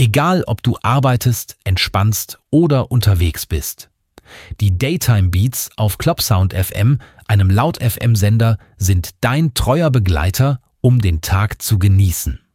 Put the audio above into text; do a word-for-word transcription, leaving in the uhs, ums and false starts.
Egal, ob du arbeitest, entspannst oder unterwegs bist. Die Daytime Beats auf Clubsound F M, einem Laut-F M-Sender, sind dein treuer Begleiter, um den Tag zu genießen.